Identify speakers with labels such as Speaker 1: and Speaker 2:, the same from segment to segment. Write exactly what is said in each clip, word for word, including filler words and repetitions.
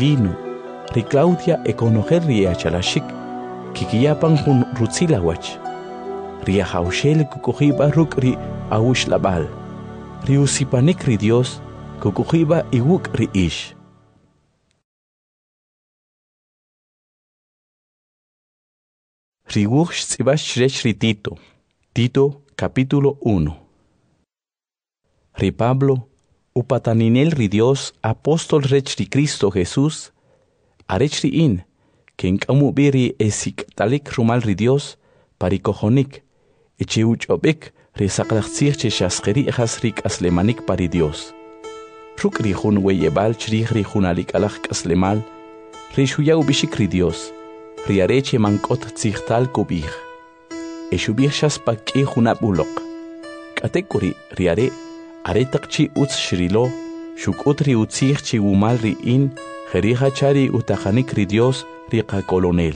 Speaker 1: Lino, ri Claudia econoger ri achalashik, kikiyapan hun rutzilawach. Ri ahaushel kukujiba ruk ri aush labal. Ri usipanik ri Dios, kukujiba iwuk ri ish. Ri wuch tzibash rech ri Tito. Tito capítulo uno. Ri Pablo, upataninel ri Dios, apóstol rech ri Cristo Jesús, arech ri in, que enkamubiri esik talik rumal ri Dios, parikojonik, eche uchobek, ri saklachzir che shaskeri echas rik aslemanik pari Dios. Ruk ri jun weyebal chrich ri junalik alach aslemal, ri shuyau bishik ri Dios, ri areche mankot tzihtal kubich. Eshubich shas paki junabulok. Katekuri ri are, aretakchi utz shrilo, shukut ri utzich chi umal ri in, jerija chari utajanik ri Dios, ri kolonel.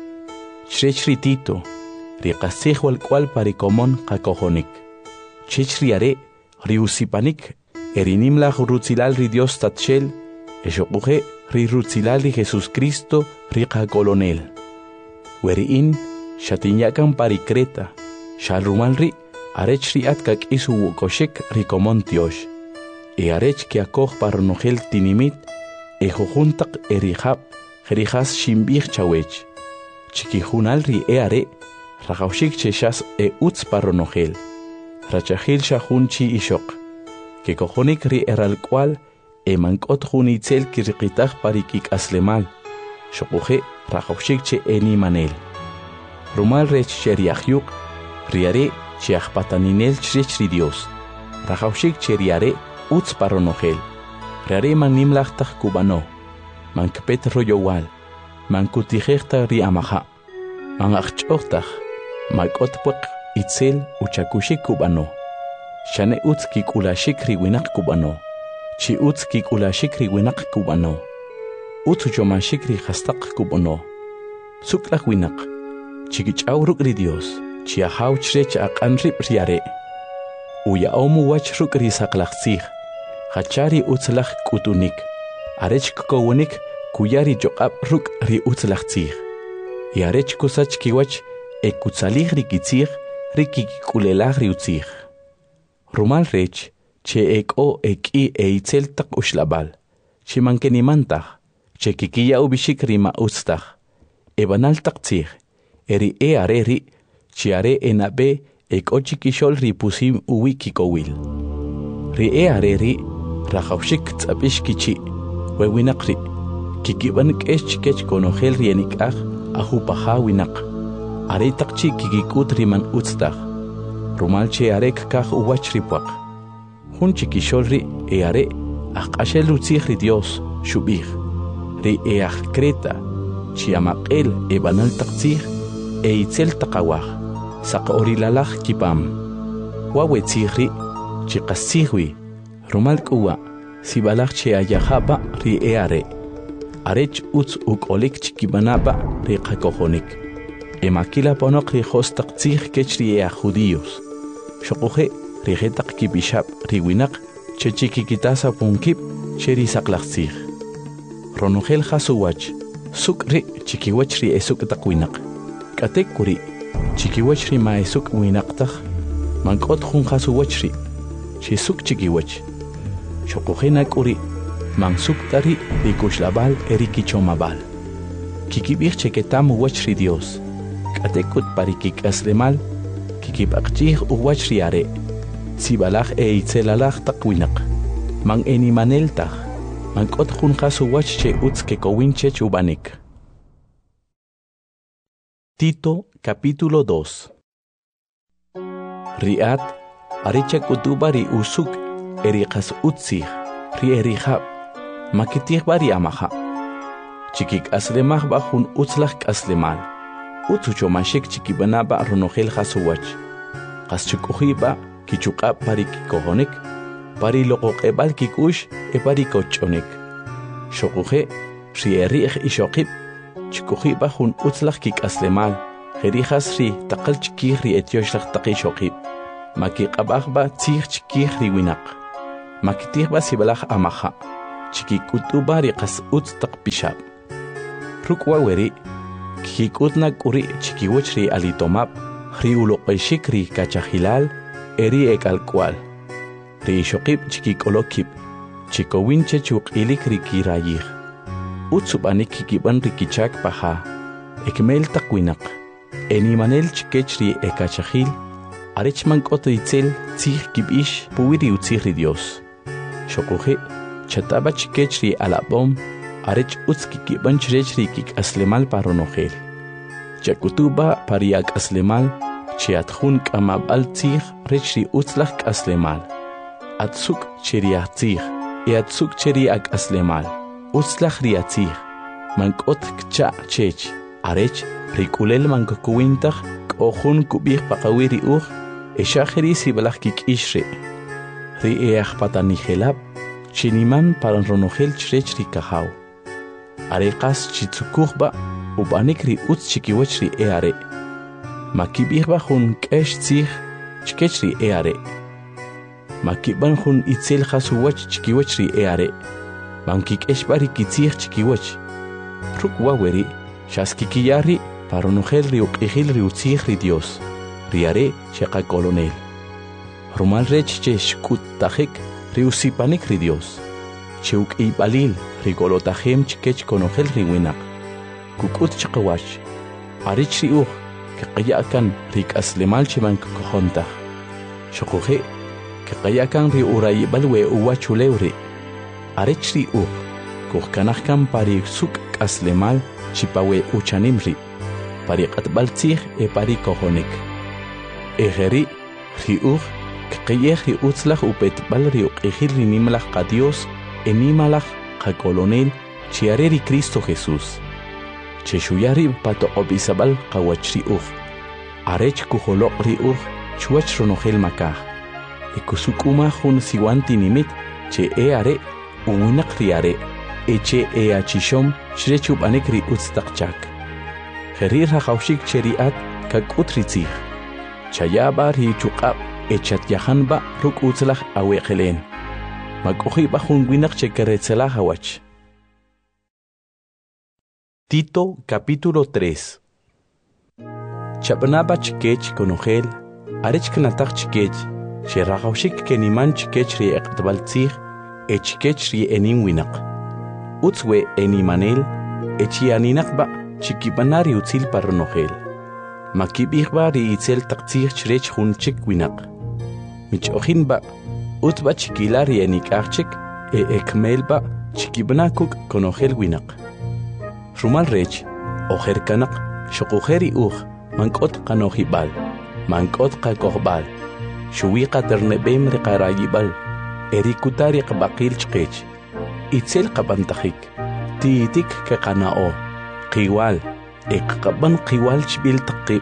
Speaker 1: Chrech ri Tito, ri kasich wal cual parikomon kakojonik. Chech ri are, ri usipanik, erinimla rutzilal ri Dios tatchel, eshokuje ri rutzilal ri Jesus Cristo, ri kolonel. Weri in, shatinyakan pari Creta, shalrumal ri, arech ri atkak isu wukoshek ri komontiosh, e arech ki akoj parnogel tinimit, e jojuntak erihab, jerijas shimbich chawech, chikijunal ri e are, rajaushik cheshas e utz parnogel, rachahil shahun chi ishok, que cojonik ri eral cual, e mankot junitzel kirqitaj parikik aslemal, shokuje rajaushik che eni manel. Rumal rech cheriahyuk, riare chiachpataninel chrech ri Dios. Rajaushik cheriare utz paronogel. Riare manimlachtach kubano. Mankpet royowal. Mankutijechta ri amaha. Mangachchochtach. Makotpuk itzel uchakushik kubano. Shane utz kikulashik riwinak kubano. Chi utz kikulashik riwinak kubano. Utz uchomashik ri hastak kubano. Suklak winak. Chikichaw ruk ri Dios, chiahaw chrech aqanrib riare. Uya omu wach ruk ri saklachzig, hachari utzlach kutunik, arech kukowonik kuyari joqab ruk ri utzlachzig. Yarech kusach kiwach ekutzalig ri kitzig, ri kikikulelag ri utzig. Rumal rech, che eko eki eitzel tak ushlabal, che mankenimantach, che kikiya ubishik ri maustach, ebanal takzig. Eri e areri, chiare enabe ek ochikishol ripusim uwikikowil. Ri e areri, rajaushik tzapishkichi, wewinakri, kikibanik eschkech konogel rienikach, ahupaha winak. Aretakchi kikikut riman utztach, rumalche arek kach uwachripwak. Hun chikishol ri e are, akashel utzich ri Dios, shubich. Ri e ach Creta, chiamakel e banal takzich, e itzel takawach, saqorilalach kipam. Wawe tzihri, chiqasihwi, rumal kuwa, sibalach che ayahaba ri e are. Arech utz ukolik chikibanaba ri qakojonik. E makila ponok ri hostak tzih kech ri e judíos. Shokuje ri jetak kibishab ri winak, che chikikitasa punkip, che ri saklach tzih. Ronogel hasuwach, sukri chikiwach ri esuk takwinak. Katekuri, chikiwachri maesuk winaqtach, mankot junjasuwachri, chisuk chikiwach. Shokujena kuri, mansuk tari rikushlabal erikichomabal. Kikibich cheketam uwachri Dios, katekut parikik aslemal, kikibakchih uwachri are, sibalach e itzelalach takwinak, man enimaneltach, mankot junjasuwach che utz kekowinche chubanik. Tito capítulo dos. Riat, arecha kutubari usuk, erikas utzig, ri erihab, makitig bari amaha. Chikik aslemah bajun utzlach aslemal. Utsuchomashik chikibanaba ronogel hasuwach. Kaschikuhiba, kichuka pari kikohonik, pari lokok ebal kikush, e pari kochonik. Shokuje, ri erih ishokib, chikuhiba hun utzlach kik aslemal, jerijas ri takal chikih ri etioshach takishokib, maki qabahba tzih chikih ri winak, makitihba sibalach amaha, chikikutuba riqas utz taq pishab. Rukwa weri, kikikutna kuri chikiwach ri alitomap, ri uloqeshik ri kachahilal, eri ekalkwal. Ri shokib chikikolokib, chikowinche chuqilik ri kirayih. Utsubanik kikiban ri kichak paha, ekmel takwinak. Enimanel chikech ri ekachahil, arech mankot itzel tzih kibish puwiri utzih ri Dios. Shokuhe, chataba chikech ri alabom, arech utz kikiban chrech ri kik aslemal paronogel. Chakutuba pariak aslemal, chiatjun kamabal tzih rech ri utzlach aslemal. Atsuk cheriach tzih, e atsuk cheriak aslemal. Utzlach ri atzih, mankot kcha chech, arech rikulel mankukuwintach, k'ojun kubih pakawiri uj, eshajeri sibalach kikishre. Ri each patanijelab, chiniman paranronogel chrech ri kahaw. Areqas chitsukuhba, ubanik ri utz chikiwach ri eare. Makibihba jun kesh tzih, chkech ri eare. Makiban jun itzel jasuwach chikiwach ri eare. Mankikeshba ri kitzih chikiwach. Ruk waweri, shaskikiyari, paronogel ri uqihil ri utzih ri Dios. Riare cheqa colonel. Rumal rech che shkut tajik ri usipanik ri Dios. Cheuk ibalil ri golotajem chkech konogel ri winak. Kukut chaqawach. Arich ri uj, kaqayakan ri kaslemal cheman kukohontach. Shokuhe, kaqayakan ri urayibal we uwachulewri. Arich ri uj, kuhkanachkan pari suk kaslemal chipawe uchanimri. Pari qatbal tzih e pari kohonik. Ejeri, ri uj, kaqayeh ri utzlach upetbal ri uqihil ri nimlach qa Dios, e nimalach qa colonel, chiare ri Cristo Jesús. Cheshuyari pato obisabal qawach ri uj. Arech kuholok ri uj, chuach ronogel makaj. E kusukuma jun siwanti nimit, che e are, uwinak ri are, e che e achishom, shrechub anek ri utztaqchak. Gerir haqawshik cheriat, kakut ri tzih. Chayaba ri chukab, e chat yahanba ruk utzlach aweqelen. Makujiba jun winak che keretzelach awach. Tito capítulo tres. Chabnaba chikech konogel, arech knatak chikech, sherahawshik keniman chikech ri eqtbal tzih, e chikech ri enin winak. Utzwe enimanel, e chianinakba chikibanari utzil paronogel. Makibihba ri itzel taqtzih chrech jun chik winak. Mich ojinba, utba chikilari enikachik, e ekmelba chikibanakuk konogel winak. Rumal rech, ojer kanak, shokujeri uj, mankot kanojibal, mankot kakohbal, shuwiqa ternebem reqarayibal, erikutari qabaqil chqech, itzel qabantajik, tiitik keqanao, qiwal, eqqaban qiwal chbil taqib.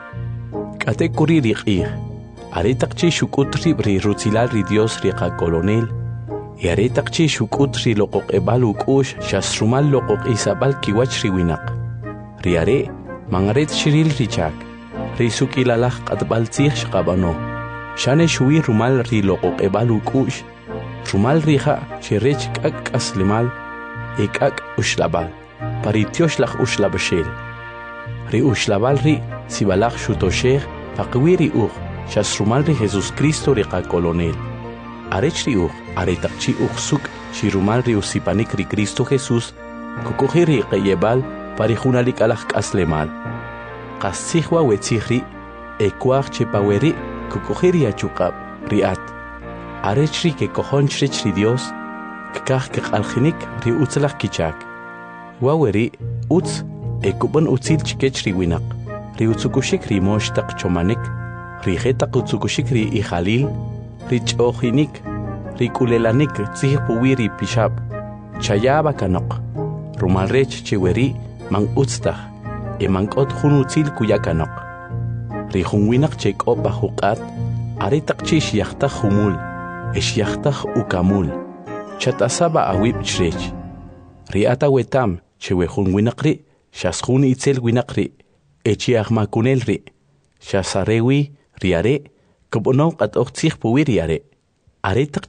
Speaker 1: Kate kuri riqih, aretaqchi shukutri ri rutzilal ri Dios riqa colonel, y aretaqchi shukutri loqoq ebal ukush shasrumal loqoq isabal kiwach ri winak. Ri are, mangaret shiril richak, ri sukilalach qatbal tzih shqabano, shane shui rumal ri loqoq ebal ukush, rumal riha chirech kak aslimal, ekak ushlabal, paritiosh ushlabashel. Ri ushlabal ri sibalach shutoshech, paqwiri uj, shasrumal ri Jesus Cristo riqa colonel. Arech ri uj, aretaqchi uj suk, shirumal ri usipanik ri Cristo Jesús, kukuji ri qayebal, parijunalik alach kaslemal. Qasihwa wetzihri, ekuaj chepaweri, kukuji ri achukab, riat. Arech ri ke kohonchrech ri Dios, kkaj keqaljinik ri utzlach kichak. Waweri, utz, ekuban utzil chikech ri winak, ri utzukushik ri moshtaq chomanik, ri jetaq utzukushik ri ijalil, ri ch'ojinik, ri kulelanik tzih puwiri pishab, chayaba kanok, rumalrech chiweri, man utztaj, e mankot jun utzil kuyakanok. Ri jun winak chek'opa juqat, aretaqchi shiachtaj humul, e shiachtaj ukamul, chatasaba awib chrech. Ri ata wetam, chewe jun winak ri, shas jun itzel winak ri, e chiajmakunel ri, shasarewi riare, Kobono qat oqtzih puwiri are. Aretaqchi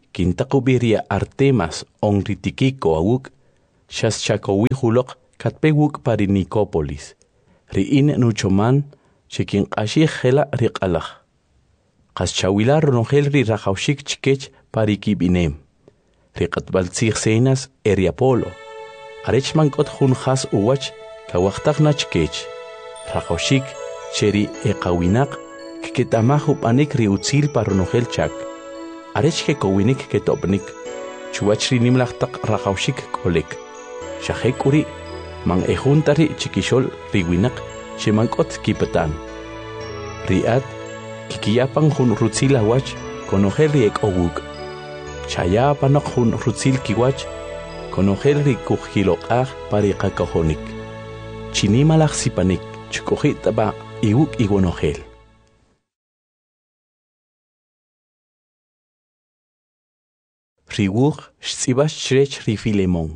Speaker 1: kintaqubiria Artemas onritikiko awuk, shas chakowijulok katpewuk pari Nicópolis, riin nuchoman, chikin qashik hela riqalaj. Qas chawila ronogel ri rajawshik chikech pari kibinem. Riqatbaltzig senas eriapolo. Arech mankot jun has uwach kawaktak na chikech. Rajawshik cheri eqawinak kiketamahu panik ri utzil paronogel chak. Arech kekowinik ketopnik. Chuwach ri nimlachtak rajawshik kolek. Shahekuri man ejuntari chikishol riwinak shemankot kipatan. Riat kikiyapang jun rutzil awach konogel ri ekowuk. Chaya panok jun rutzil kiwach konogel ri kujilokaj pari qakajonik. Chinimalaj sipanik chukojitaba iwuk igonogel. Riwuj xtzibax chrech ri Filemón.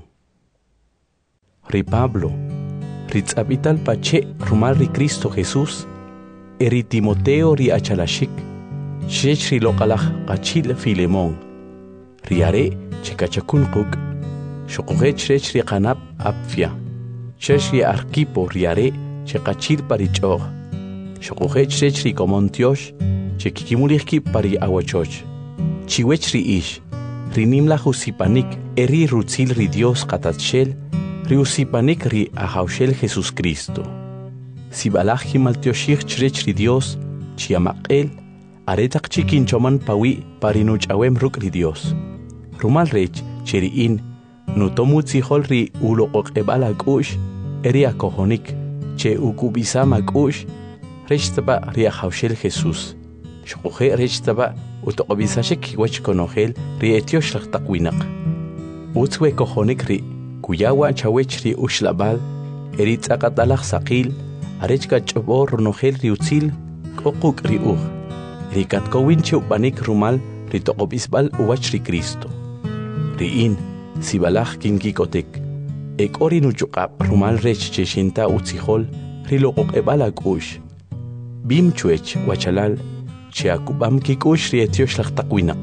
Speaker 1: Ri Pablo, ri tzabital pache rumal ri Cristo Jesús, eri Timoteo ri achalashik, chrech ri loqalaj qachil Filemón. Ri are chekachakun quk, shoqoje chrech ri qanab apfia, chrech ri Arquipo ri are chekachil pari ch'oj, shoqoje chrech ri Comontiosh, chekikimulihki pari awachoch, chiwech ri ish, ri nimla usipanik eri rutzil ri Dios qatatshel, ri usipanik ri ahawshel Jesus Cristo. Sibalaj himaltioshik chrech ri Dios, chiamaqel, aretak chikin choman pawi parinuch awem ruk ri Dios. Rumal rech cheriin, nutomutzihol ri uloqoqebal akush, eri akojonik, che ukubisam akush, rechtaba ri ahawshel Jesus. Shoqoje rechtaba utoqobisashek kiwach konogel ri etiosh laqtaqwinak. Utzwe kojonik ri kuyawa chawech ri ushlabal, eri tzaqatalaj saqil, arechka ch'obor ronogel ri utzil, koquk ri uj. Ri katkowinche upanik rumal ri toqobisbal uwach ri Cristo. Riin, sibalaj kinkikotek. Ek ori nuchuqab rumal rech cheshinta utzihol ri loqoqebal akush. Bim chuech wachalal, che akubam kikush ri etiosh laqtaqwinak.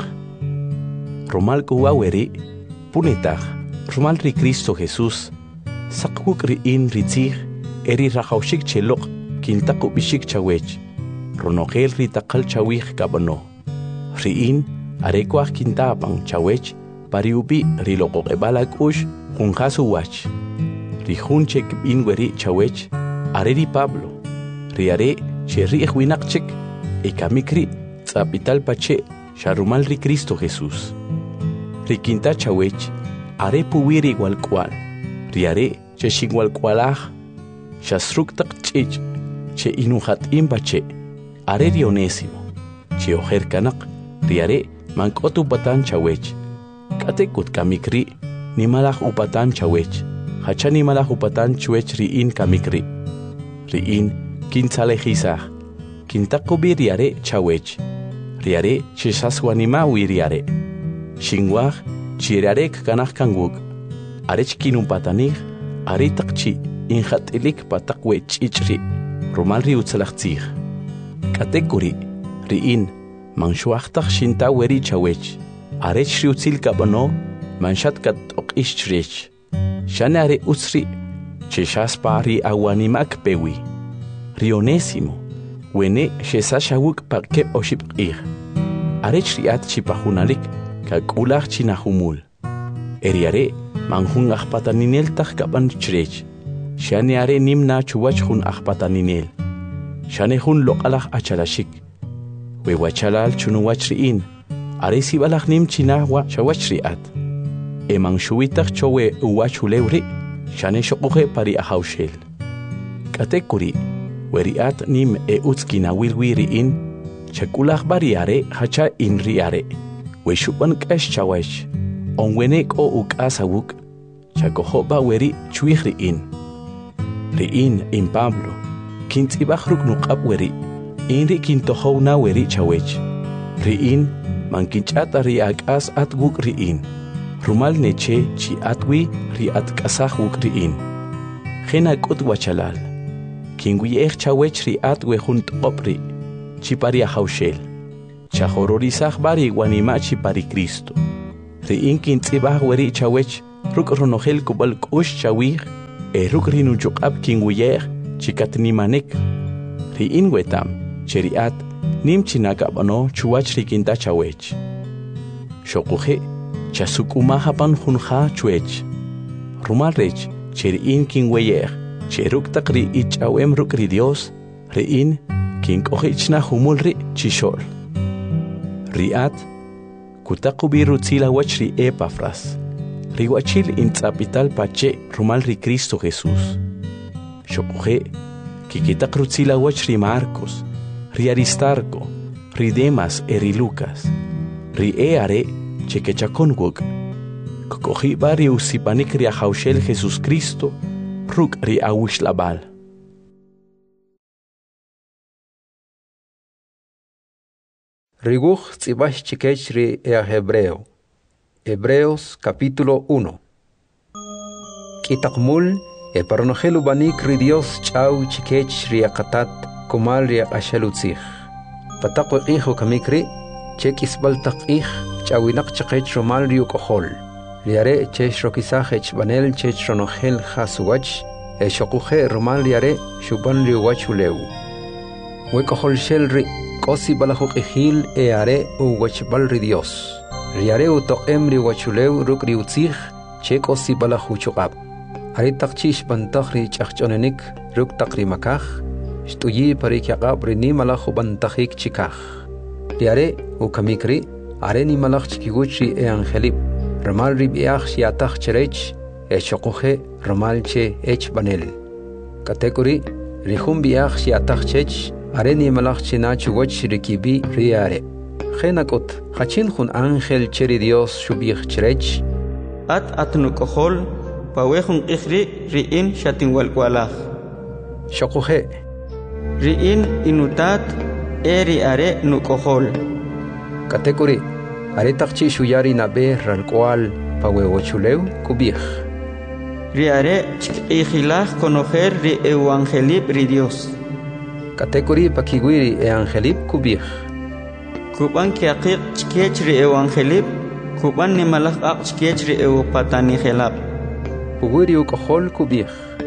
Speaker 1: Rumal kuwaweri, punetaj, rumal ri Cristo Jesús, saqwuk riin ritzig, eri rajawshik chelok, kintaqubishik chawech. Ronogel ri taqal chawij kabano. Riin, arekwaj kintapang chawech, pariubi ri loqoqebal akush, junjasu wach. Ri junchek binweri chawech, are ri Pablo. Ri are, che ri ejwinakchek, ekamikri, tzapital pache, sharumal ri Cristo Jesús. Ri quinta chawech, are puwir igual cual. Ri are, che xigual cualaj, shasruktak chich, che inuhat imbache. Are ri Onésimo, che ojer kanak, ri are, mankot upatan chawech. Katekut kamikri, nimalaj upatan chawech. Hacha nimalaj upatan chuech riin kamikri. Riin, kintzalejizaj. Kintakubi ri are chawech. Ri are, che saswanimawi ri are. Xinwaj, chirarek kanak kangwuk. Arech kinumpatanij, are takchi, injatilik patakwe chichri. Rumal ri utzalajtzij. Katekuri, riin, manshuachtak shinta weri chawech. Arech ri utzil kabano, manshat kat oqish chrech. Shane are utzri, che shaspa ri awanimak pewi. Ri Onésimo, wene shesashawuk pakep oshipqij. Arech riat chipajunalik, kakulaj chinahumul. Eriare, manjun ajpataninel tak kapan chrech. Shane are nimna chuwach jun ajpataninel. Shane jun loqalaj achalashik. Wewachalal chunuwach riin. Are sibalaj nim chinahwa shawach riat. Eman shuwitak chowe uwach ulewri. Shane shoqoje pari ahawshel. Katekuri, weriat nim e utzkinawilwi riin. Chakulaj bariare hacha in riare. Weshupan kash chawach. Onwenek o ukasawuk. Chakohoba weri chuij riin. Riin in Pablo. Kintibaj ruknuqab weri. Inri kintohowna weri chawech. Riin, mankinchata ri akas at wuk riin. Rumal neche chi atwi ri at kasah wuk riin. Gena kot wachalal. Kingwi ech chawech ri at we junt opri. Chi pari ahawshel. Chahororizaj bari wanima chi pari Cristo. Riin kin tsibah weri chawech ruk ronogel kubal kush chawih e ruk rinu chukab kin wiyer chikat nimanik. Riin wetam cheriat nim chinakabano chuwach rikinta chawech. Shokuhe chasukumahapan junja chuech. Rumal rech cheriin kin weyer cheruk takri ichawem ruk ri Dios riin kin kohichna humulri chishol. Riat kutakubi rutzila wachri Epafras. Riwachil intzapital pache rumal ri Cristo Jesús. Shokuhe kikitak rutzila wachri Marcos, ri Aristarco, ri Demas eri Lucas, ri eare chekechakonwok. Kokohi bari usipanik ri ahaushel Jesús Cristo, ruk ri awishlabal.
Speaker 2: Riguj tzibash chikech ri ea Hebreo. Hebreos capítulo uno. Kitakmul e paronogelu banik ri Dios chau chikech ri akatat kumal ri akashalutzich. Patakwe ijo kamikri chekisbal takich chawinak chikech romal ri ukohol. Riare chech rokisajech banel chech ronogel hasuwach e shokuje romal riare shuban ri wachuleu. Wekohol shel ri kosi balahok ihil e are u wachbal ri Dios. Riare u toqem ri wachuleu ruk ri utzich che kosi balahuchukab. Ari takchish bantach ri chachchonenik ruk takri makach. Shtuyi pari kiaqab ri ni malahu bantachik chikach. Riare u kamikri are ni malach chikiguch ri e angelib. Ramal ri biach shiatach cherech e shokuje ramal che ech banel. Katekuri rihum biach shiatach chech are ni malach china chugoch rikibi riare. Genakot hachin hun ángel cheri Dios shubich cherech.
Speaker 3: At atnukohol pawehun ikhri riin shatin walkwalach.
Speaker 2: Shokuje
Speaker 3: Riin inutat eri are nukohol.
Speaker 2: Katekuri are takchi shuyari nabe ralkwal pawewochuleu kubich.
Speaker 3: Riare chikihilach conocer ri evangelib ri Dios.
Speaker 2: Katekuri pakiguiri e angelib kubich.
Speaker 3: Kuban kiaqik chikech ri evangelib, kuban ni malach aq chikech ri eupatani helab.
Speaker 2: Puguri ukohol kubich.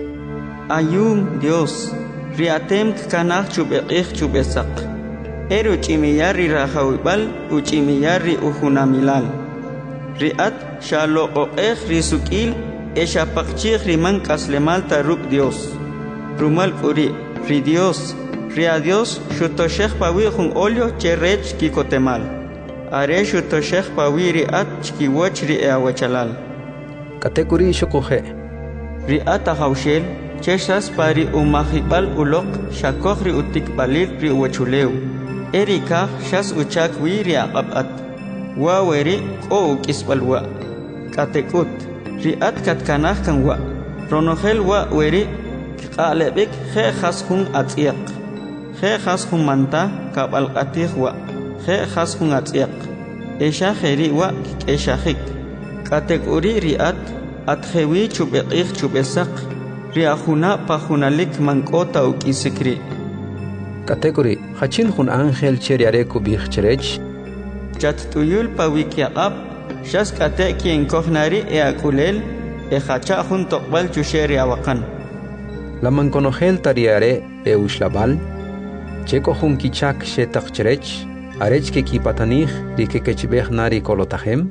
Speaker 3: Ayum Dios, ri atem kanach chubekich chubesak. Eru chimiyar ri rahawibal, uchimiyar ri uhunamilal. Ri at shalo oech ri sukil, esha pakchich ri man kaslemal taruk Dios. Rumal kuri, ri Dios, ri a Dios, shutoshech pawi jun olio cherech kikotemal. Are shutoshech pawi ri at chkiwoch ri eawachalal.
Speaker 2: Katekuri shokuje.
Speaker 3: Ri at ahaushel, cheshas pari umahibal ulok, shakoch ri utikbalil ri uwachuleu. Erika shas uchak wi ri aqabat. Wa weri ko ukisbalwa. Katekut, ri at katkanach kan wa. Ronogel wa weri qalebik khe khashun atiq. Khe khashun manta kabal qatih wa. Khe khashun atiq. Esha kheri wa esha khik. Katekuri ri at atjewi chubeqih chubesak. Ri ahuna pahunalik mankota ukisikri.
Speaker 2: Katekuri hachin hun ángel cheriare kubich cherech.
Speaker 3: Chat tuyul pawikiaqab shas kate kien kohnari e akulel e hacha hun tokbal chusheri awakan.
Speaker 2: La manconogel tariare e ushlabal. Cheko hun kichak shetak cherech. Arech ke kipatanich di ke kechbech nari kolotahem.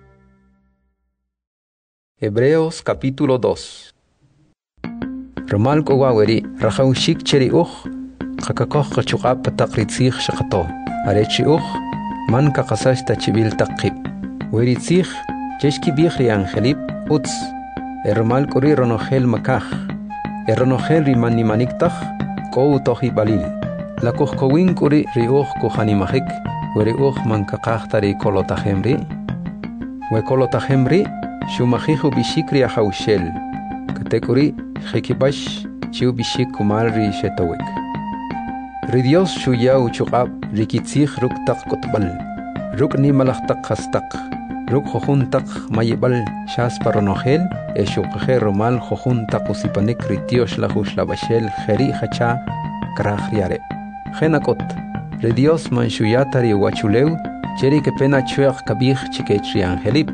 Speaker 2: Hebreos capítulo dos. Romal kowaweri rachaushik cheri uch. Kakakoch kachukab patakritzich shakato. Arechi uch. Man kakasash tachibil takib. Weritzich cheshki bichri angelib utz. Ermal kori ronogel makach. Eronogel riman nimaniktach. Kou tohi balil. La kuchkowin kuri riuch kuhanimahik. Weri uch man kakachtari kolotahemri. We kolotahemri. Shumahihu bishikri ahaushel. Katekuri Hekibash chiu bishik kumalri shetawek. Ri Dios shuyau chukab rikitzich ruk tak kotbal. Ruk ni malachtak hastak. Ruk jojuntak mayibal shas paronogel e shukhe romal jojuntak usipanik ritios lahush labashel jeri hacha krachriare. Genakot. Ri Dios man shuyatari wachuleu cheri que pena chuach kabich chikechri angelib.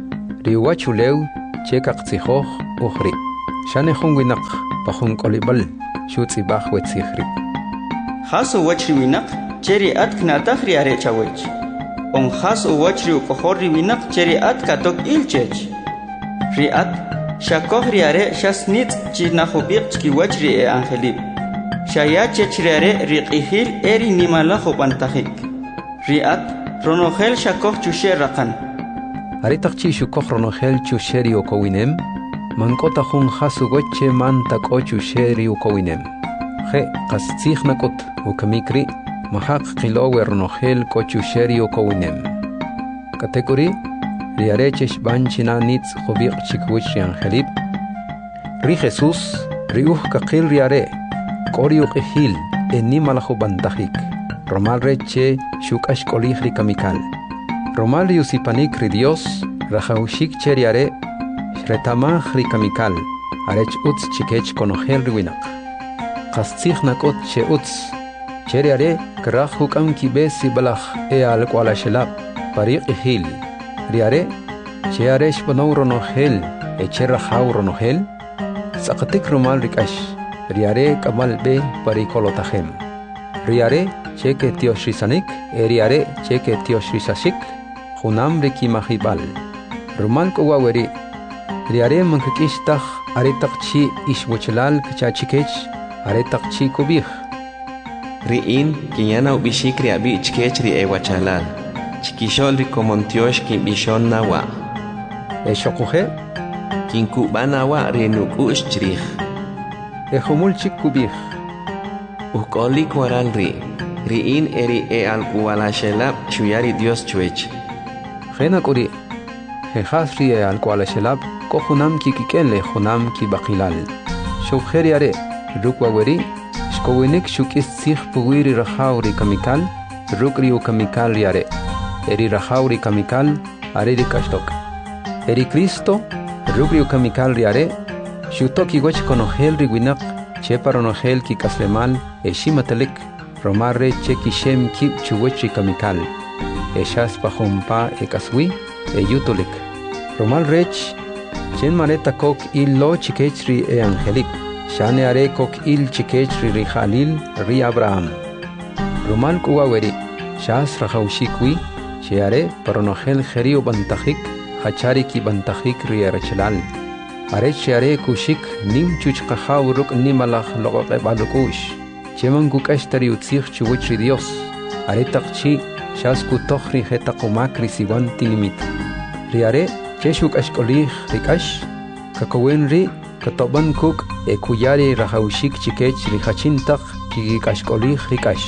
Speaker 2: riwachulew chekaqtzijoj ujri. Shane junwinak pajun kolibal shutzibaj wetzijri.
Speaker 3: Haso wachri winak cheri at knataj riare chawech. On haso wachri ukohorri winak cheri at katok ilchech. Riat shakoj riare shasnit chinajobiq chkiwachri e angelib. Shaya chechriare riqihil eri nimalajo pantajik. Riat ronogel shakoj chushe raqan.
Speaker 2: Aritakchi shukoj ronogel chusheri okowinem. Mankota jun hasu goche man tako chusheri okowinem. Je qastzij nakot ukamikri mahaq qilowe ronogel kochusheri okowinem. Kategori riarechesh banchina nitz jobiq chikwich angelib. Ri Jesús riuj kaqil riare koriuq ehil enimalajo bantajik. Romal reche shukash kolij ri kamikal. Romal riusipanik ri Dios rajaushik cheriare retamaj ri kamikal. Arech utz chikech konogel riwinak. Qastzij nakot che utz cheriare kraj hukam kibesi balaj e al kualashelab pariq ehil. Riare chearesh banaw ronogel e cherrajau ronogel. Saqatik romal rikash riare kamal be parikolotajem. Riare cheke tiosrisanik e riare cheke tiosrisashik junam rikimajibal. Romal kowaweri riare mankakishtaj aretaqchi ishwachalal kachachikech aretaqchi kubij.
Speaker 4: Riin kinyana ubishik riabi chkech ri ewachalal. Chikishol ri komontiosh kin bishon nawa.
Speaker 2: E shokuje
Speaker 4: Kin kubana wa ri nukush chrij.
Speaker 2: e jumulchik kubij.
Speaker 4: Ukoli kwaral ri. Riin eri e al kualashelab shuyari Dios chuech.
Speaker 2: Jena kuri jehasri e al kualashelab ko junam ki kikele junam ki bakilal. Shukjeriare rukwaweri shkowinik shukis zich puwiri rajauri kamikal rukri u kamikal riare. Eri rajauri kamikal areri kashtok. Eri Cristo rukri u kamikal riare shutoki goch konogel riwinak cheparonogel ki kaslemal e shimatelik romarre cheki shem kip chuwechri kamikal e shas pajompa e kaswi e yutolik romal rech chen mareta kok il lo chikechri e angelik shane are kok il chikechri ri Jalil ri Abraham romal kuwaweri shas rajaushikwi cheare paronogel jerio bantajik hachari ki bantajik ri arachelal arech cheare kushik nim chuchqajaw ruk nimalaj loqoqe balukush cheman kukashtari utzij chuwechri Dios aretaqchi shas kutojri jetaqumakri siwanti nimit riare cheshuk ashkolij rikash kakowenri katoban kuk e kuyari rajaushik chikech rijachintaq kikikashkolij rikash.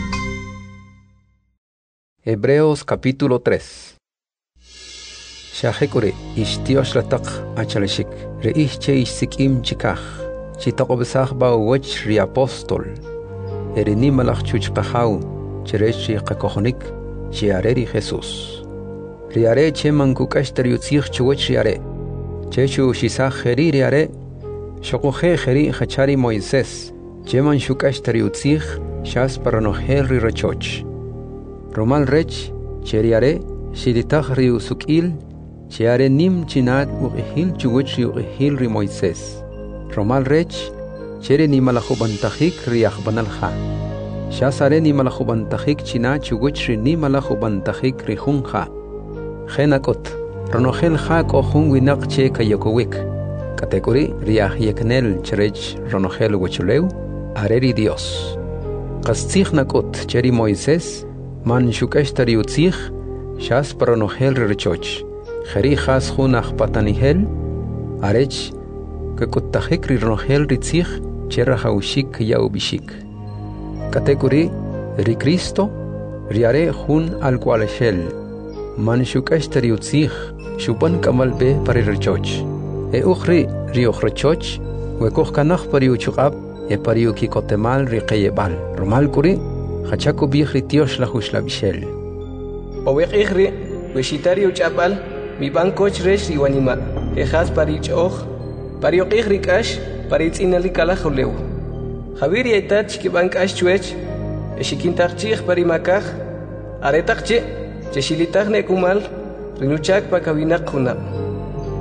Speaker 2: Hebreos capítulo tres. Shahekure ishtiosh lataq achaleshik reich che isikim chikaj chitaqobesaj ba wech ri apostol erinimalaj chuchqajaw cherechi qakojonik chiareri Jesús riare che mankukashtari utzij chuwech riare chechu shisaj jeri riare shokoje jeri hachari Moisés cheman shukashtari utzij shas paranojel ri rachoch romal rech cheriare shiritaj ri usukil cheare nim chinat uqihil chuwech ri uqihil ri Moisés romal rech chere nimalajobantajik ri ajbanalja shasare nimalajobantajik china chuwech ri nimalajobantajik ri junja jenakot ronogel ja ko jun winak che kayokowik kategori riaj yeknel cherech ronogel wechulew areri Dios qastzij nakot cheri Moisés man shukashtari utzij shas paronogel ri rechoch jeri jas jun ajpatanihel arech kakottajik ri ronogel ri tzij cherra jaushik yaubishik kategori ri Cristo riare jun al kualeshel man shukashtari utzij shupan kamalbe pari rechoch e ukhri ri ukhrechoch wekoj kanaj pari uchuqab e pari ukikotemal ri qeyebal romal kuri hachako bijri tiosh la hushla bishel
Speaker 5: Owek igri weshitari uchapal mi bankoch resh riwanima ejas pari choch pari igri kash pari tsinali kala khulew Javier yaitat ki bankash chuech eshikintarchig pari makaj aretaqche cheshilitag ne kumal rinuchak pakawinak khuna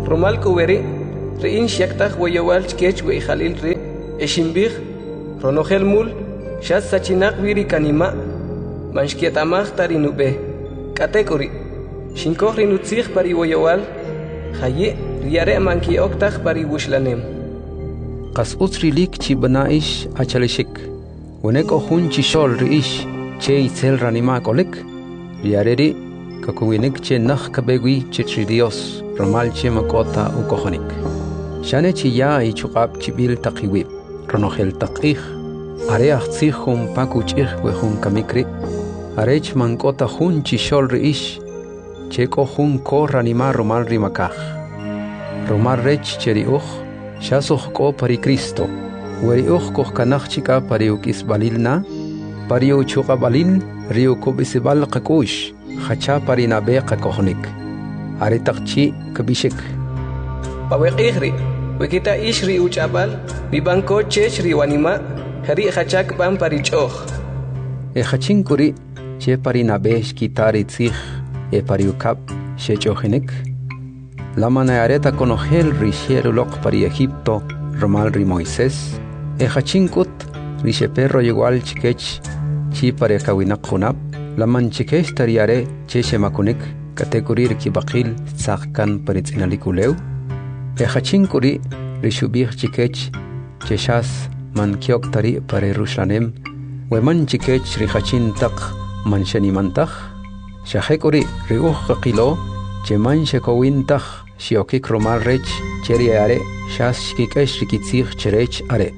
Speaker 5: Romal kuberi, rein shaktak wayawal chkech we khalil re, eshimbig, ronogel mul, shas sachinak viri kanima, manshkietamach tarinube, katekuri, shinkoh rinutzich pari wayawal, haye, riare manki oktak pari wushlanem.
Speaker 2: Qas utsrilik chi banaish achalishik, wenek ohun chi shol riish, che itzel ranima kolik, riareri, kakuwinik che nakh kabegwi chitri Dios, romal che makota ukohonik. Shane chi ya i chukab chibil takiwib, ronogel takich, are achtzich hum pakuchich we hum kamikri, arech mankota hun chi shol riish, che ko hun ko ranima romal rimakach. Romal rech cheri uch, shasoch ko pari Cristo, weri uch koch kanach chika pari ukis balilna, pari uchuka balil, rio kubisibal kakush, hacha pari nabe kakohonik. Aritakchi kabishik.
Speaker 5: Pawekihri, wekita ishri uchabal, bibanko chechri wanima, hari hachak ban pari choch.
Speaker 2: E hachin kuri, che pari nabe shkitari tzich, e pari ukap, she chohinik. La manayareta conogel risheru lok pari Egipto, romal ri Moisés, e hachinkut, rishe perro igual chikech, chi pari kawinak hunab, la man chikech tariare, cheche makunik, kategorir ki bakil, tzakkan paritz inalikuleu, e hachinkuri, rishubih chikech, cheshas, man kiok tari pari Rushlanem, we man chikech rihachin tak, man shenimantach, shahekuri, riuch kakilo, che man shekowin tach, shiokik romal rech, cheri are, shas shkikesh rikitzich cherech are.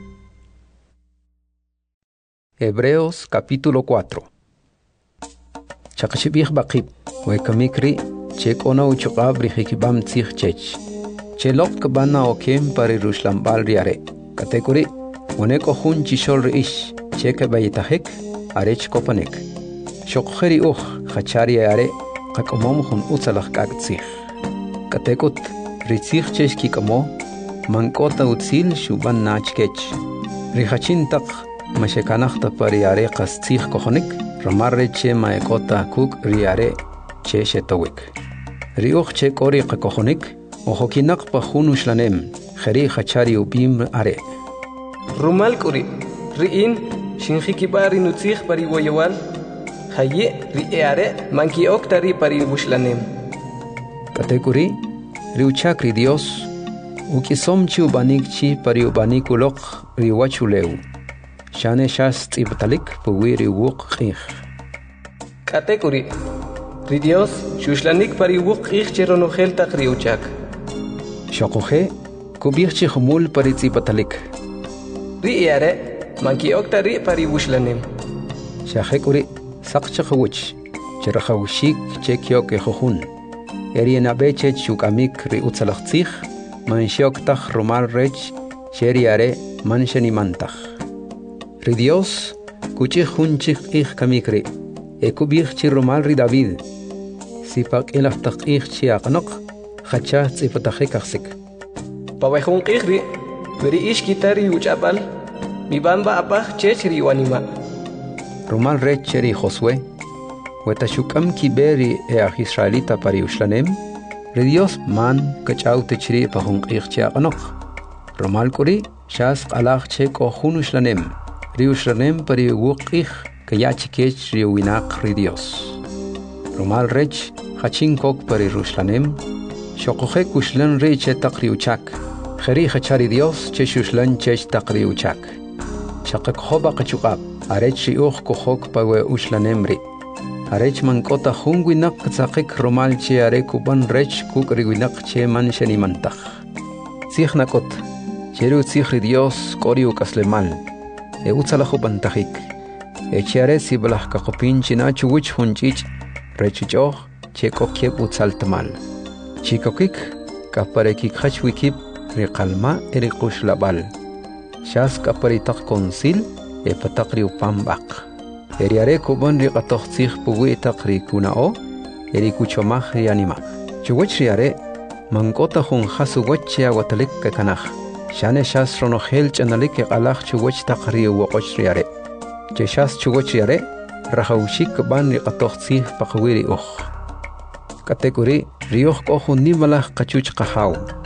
Speaker 2: Hebreos capítulo cuatro. Chakashibich bakib, we kamikri, chek ona uchukab rihikibam tzich chech. Chelok kabana okem pari Rushlambal riare. Katekuri, uneko hun chishol riish, cheke bayitahek, arech kopanek. Shokheri uch, hachari are, kakomom hun utzalach kagtzich. Katekut, ritzich chesh kikamo, mankota utzil shuban nachkech. Rihachin tak, mashekanachta pariare kastzich kohonik, romarre che maekota kuk riare che shetowik. Riuch che kori kakohonik, ohokinak pahunu shlanem, kheri hachari ubim are.
Speaker 5: Rumal kuri, riin, shinhikibari nutzich pari wayawal, haye riare manki oktari pari bushlanem.
Speaker 2: Katekuri, riuchakri Dios, ukisom chi ubanik chi pari ubanikulok riwachuleu. Shane shas tibtalik puwi riwuk khich.
Speaker 5: Katekuri, ri Dios, shushlanik pari wuk khich cheronogel tak riuchak.
Speaker 2: Shokohe, kubich chi humul pari tibtalik.
Speaker 5: Riare, manki oktari pari bushlanem.
Speaker 2: Shahekuri, sakchakawich, cherahawshik chekyok ehohun. Eriena beche chukamik ri utzalachtzich, manshioktach romal rech, sheriare manshenimantach. Ri Dios, kuchich hunchich ich kamikri, ekubich chi romal ri David, sipak elaftach ich chi aknok, hacha tzipatachekaksik.
Speaker 5: Pawehun kihri, veri ish kitari uchabal, mi bamba apach chechri wanima.
Speaker 2: Romal rech cheri Josué, Wetashukam kiberi e a Israelita pari Ushlanem, re Dios man kachau techri pahung ichia anok. Romal kuri, shas alach che ko hun Ushlanem, ri Ushlanem pari wuk ich, kayachikech ri winak ri Dios. Romal rech, hachin kok pari Rushlanem, shokohe kushlan re che takri uchak, kheri hachari Dios che shushlan chech takri uchak. Shakak hoba kachukab, arech ri uch kohok pawe Ushlanem ri. Arech mankota hungwinak tzakik romal che are kuban rech kuk rigwinak che man shenimantach. Tzichnakot, cheru tzich Dios koriu kaslemal, e utzalachu bantachik. E cheare si balach kakopin china chuwich hunchich, rechuchoch, che kokieb utzaltamal. Chikokik, kaparekik hachwikib, rikalma erikush labal. Shas kaparitak konsil, e patakri upambak. Eriare kuban ri qatoch tzich puwi takri kunao, eri kuchomach ri anima. Chuwech riare, mankota hun hasu wachia watalik kakanach. Shane shas ronohel chanalik qalach chuwech takri wakoch riare. Che shas chuwech riare, rahaushik ban ri qatoch tzich pakwiri uch. Kategori, rioch kohun nimalach kachuch qahaw.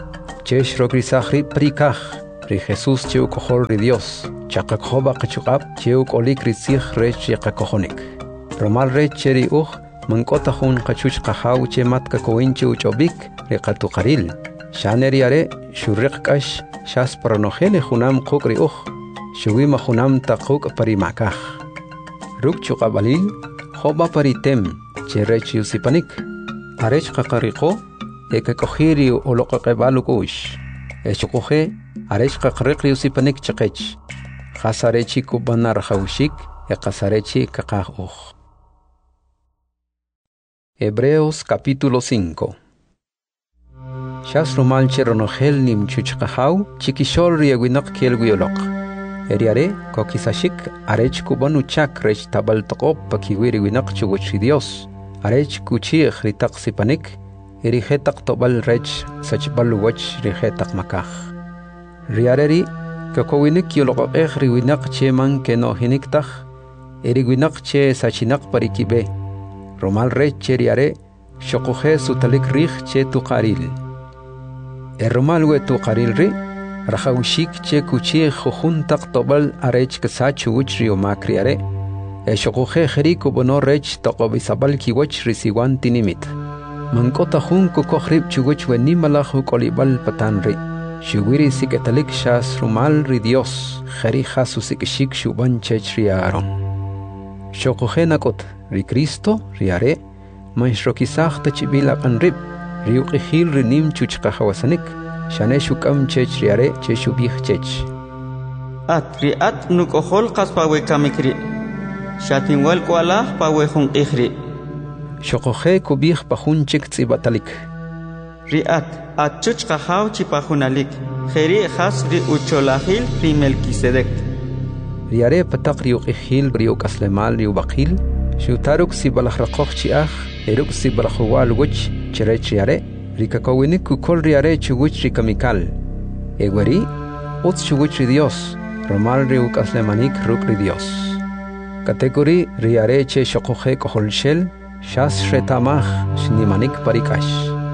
Speaker 2: Chesh rogrisahri prikaj, ri Jesús cheu kohol ri Dios, chakakhoba kachukab, cheu kolik rizih rech yakakohonik. Romal rech cheri uj, mankota hun kachuch kahaw che matka koinche uchobik, ri katukaril. Shaneri are, shurrik kash, shas paranojele junam kukri uj, shuwima junam takuk parimakaj. Ruk chukabalil, hoba paritem, che rech yusipanik. Arech kakariko, eke kohiri o loqaqebalu kush. Echukoje, arech kakarikri yusipanik chakech. Hasarechi kubanar haushik, e kasarechi kakaj. Hebreos capítulo cinco. Shas romal cheronogel nim chuchkahau, chikishol rieguinak kiel guiolok. Eriare, kokisashik, arech kubanu chak rech tabal tokop pakiwiri winak chuguchi Dios. Arech kuchih ritak sipanik, erihetak tobal rech sachbal wach rihetak makaj. Riareri, kakowinik yolokokeh riwinak che man keno hiniktaj, eriwinak che sachinak parikibe. Romal rech che riare, shokoje sutalik rich che tukaril. Erromal we tukaril ri, rajawshik che kuchih jujuntak tobal arech kasachu wich riomak riare. Eshokoje jerico bono rech tokobisabal kiwach risiwan tinimit. Mankota jun kukohrib chuwich wenimalaju kolibal patanri. Shuwiri siketalik shas rumal ri Dios, jerija susikishik shuban chech riaron. Shokoje nakot, ri Cristo, riare, manshrokisaj tachibila panrib, riukihil rinim chuchkahawasanik, shane shukam chech riare cheshubih chech.
Speaker 3: At riat nukohol kaspawe kamikri. Shatinwal kualah pawehun ihri.
Speaker 2: Shokoje kubih pahunchik tsibatalik.
Speaker 3: Riat achuch kahaw chipahunalik. Jeri has ri ucholahil ri Melquisedec.
Speaker 2: Riare patak riuk ihil riuk aslemal riuk bakil. Shutaruk sibalahrakoch chiach. Eruk sibalahuwal wich chirech riare. Rikakowinik kukol riare chuguch rikamikal. Egweri, uts chuguch ri Dios. Romal riuk aslemanik ruk ri Dios. Kategori riare che shokoje koholshel, shas retamach shnimanik parikash.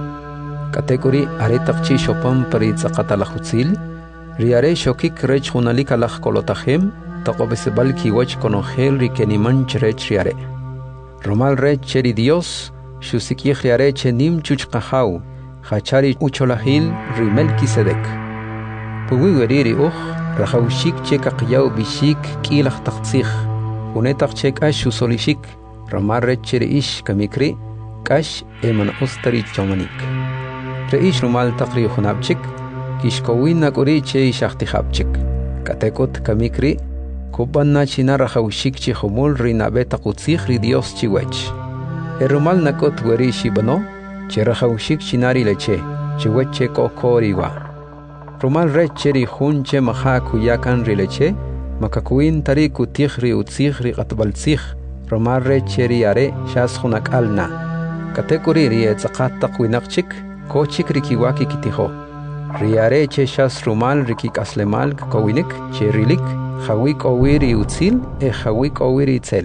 Speaker 2: Kategori aretak chi shopam paritzakatalahutzil, riare shokik rech hunalik alach kolotahem, takobesebal kiwach konogel rikeniman cherech riare. Romal rech cheri Dios, shusikich riare che nim chuchkahau, hachari ucholahil rimelkisedek. Puwiweri uch, rahaushik che kakyaw bishik kilach taktzich. Unetak chek ash usolishik, ramar rech reish kamikri, kash eman ostari chomanik. Reish rumal takri hunabchik, kishkowin nakuri che ishachtihabchik. Katekot kamikri, kubanna china rahaushik chi humul rinabe takutzich ri Dios chiwech. Erumal nakot weri shibano, che rahaushik chinari leche, chiweche kokoriwa. Rumal rech cheri hun che maha kuyakan rileche, makakuin tari kutihri utzihri qatbaltzih romarre cheri are shas hunak alna katekuri rie tsakat taqwinaqchik kochik rikiwaki kitiho riare che shas rumal rikik aslemal kowinik cherilik hawik owiri utzil e hawik owiri itzel.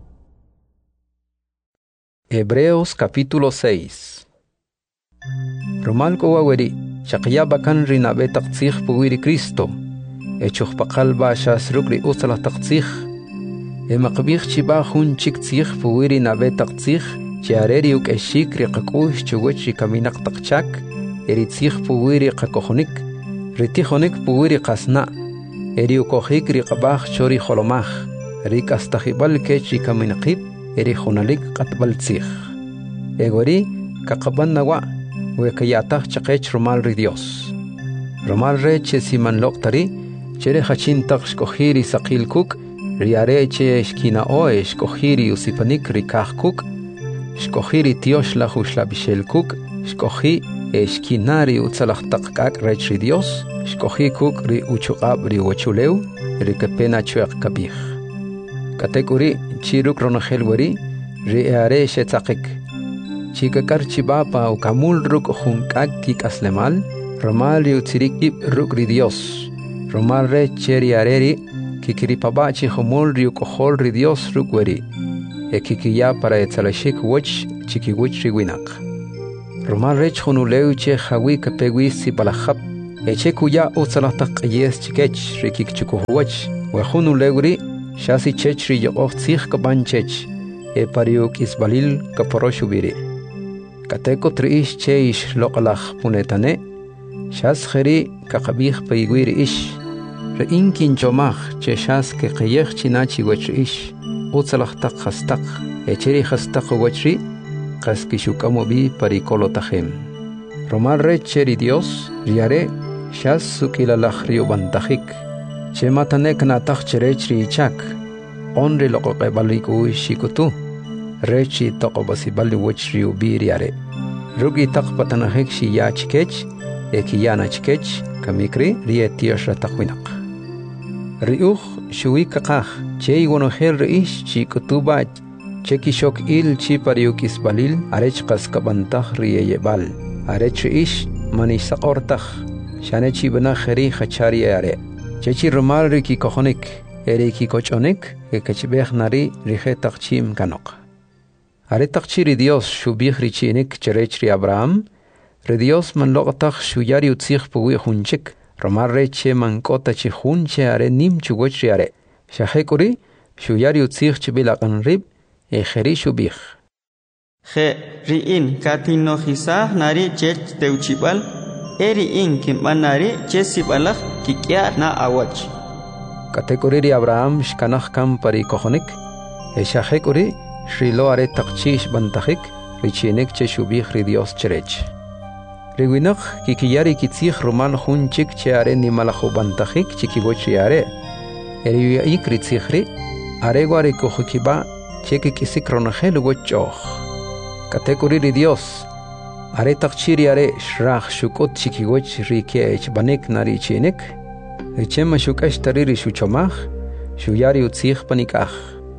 Speaker 2: Hebreos capítulo seis. Romal kowaweri shaqya bakan rinabe taqtzih puwiri Cristo Echuch pakalba shas rukri usala taqtzich. Emakbich chiba hun chik tzich puwiri nabe taqtzich. Chiareri uk eshik riqakush chuwech rikaminak taqchak. Eri tzich puwiri qakohonik. Ritihonik puwiri qasna. Eri ukohik riqabach chori holomach. Rik astahibal kech rikaminaqib. Eri hunalik qatbal tzich. Egori kaqaban nawa. Wekayatach chaqech rumal ri Dios. Rumal re che siman loqtari. Chere hachin tak shkohiri sakil kuk, riare che shkina oe shkohiri usipanik rikah kuk, shkohiri tiosh la hushla bishel kuk, shkohi e shkinari utzalach takkak rech ri Dios, shkohi kuk ri uchuab ri wachuleu, rikapena chuek kabich. Katekuri chiruk ronogel weri, riare shetzakik. Chikakar chibapa ukamul ruk hunkak kik aslemal, ramal ri utzirikib ruk ri Dios. Romal re cheri areri, kikiripabachi humul riu kohol ri Dios rukweri, e kikiya para etzalashik wach chikiwich riwinak. Romal re chunuleu che hawi kapegwi si balahap, eche kuya utsalahtak yes chikech rikik chukuhuach wehunu leguri shasi chech ri yoch sich kabanchech e pariuk isbalil kaporoshubiri kateko triish cheish loqalach punetane shas kheri kakabih paiguir ish re inkin chomach che shas ke qayekh chinachi wech ish utsalahtak khastak echeri khastak wechri qaskishukamobi parikolotahem romal recheri Dios riare shas sukilalach riubantajik che matanek natach cherechri chak onri loqoqebaliku shikutu rechi toqobasibali wechri ubiriare rugi taqpatanahek shi yachkech ekiyana chkech kamikri rietiosh rataqwinak riuch shuikaqaj che wonohel reish chikutuba chekishok il chi pariukis balil arech qaskabantaj rieyebal arech ish manisaqortaj shanechi bana kheri khachari are chechi romal riki kohonik eriki kochonik ekachbeh nari rije taqchim kanok are taqchiri Dios shubih richinik cherechri Abraham re Dios man loqtaj shuyari utzig puwi hunchik romal reche man kota chi hunche are nim chugochri are shahekuri shuyari utzig chibilaqan rib e kheri shubih
Speaker 3: He riin katino hisah nari chech teuchibal eri in kimbanari chesibalach kikya na awach
Speaker 2: kategori Abraham shkanach kam pari kohonik e shahekuri shrilo are taqchish bantajik richinek che shubih ri Dios cherech riwinach kikiyari kitzich romal hunchik che are ni malachu bantajik chikigochi are eri ikri tsikhri are gwari kohukiba cheki kisikronahel gochoch kategori ri Dios are taqchiri are shrach shukot chikigoch rikech banek nari chinek richema shukash tariri shuchomach shuyari utzich panikach